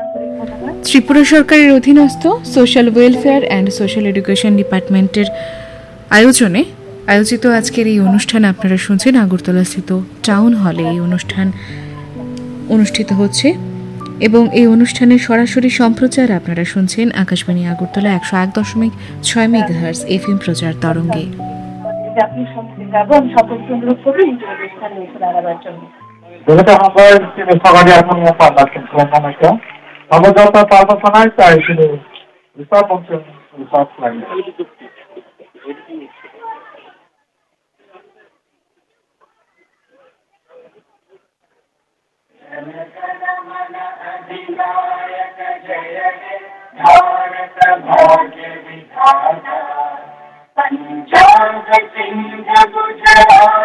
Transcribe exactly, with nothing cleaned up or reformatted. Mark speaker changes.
Speaker 1: ত্রিপুরা সরকারের অধীনস্থ social welfare and social education ডিপার্টমেন্টের আয়োজনে আয়োজিত আজকের এই অনুষ্ঠান আপনারা শুনছেন আগরতলাস্থিত টাউন হলে। এই অনুষ্ঠান অনুষ্ঠিত হচ্ছে এবং এই অনুষ্ঠানের সরাসরি সম্প্রচার আপনারা শুনছেন আকাশবাণী আগরতলা একশো এক দশমিক ছয় মেগাহার্টজ এফ এম প্রচার তরঙ্গে।
Speaker 2: पंजाब सिंध गुजरात